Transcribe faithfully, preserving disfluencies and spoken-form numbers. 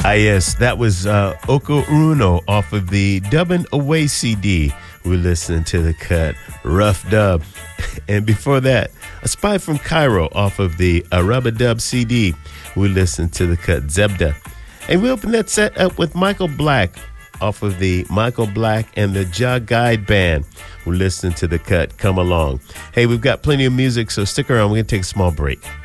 Ah, yes, that was uh, Oko Uno off of the Dubbin' Away C D. We're listening to the cut Rough Dub. And before that, A Spy from Cairo off of the Araba Dub C D. We listened to the cut Zebda. And we opened that set up with Michael Black off of the Michael Black and the Ja Guide Band. We're listening to the cut Come Along. Hey, we've got plenty of music, so stick around. We're going to take a small break.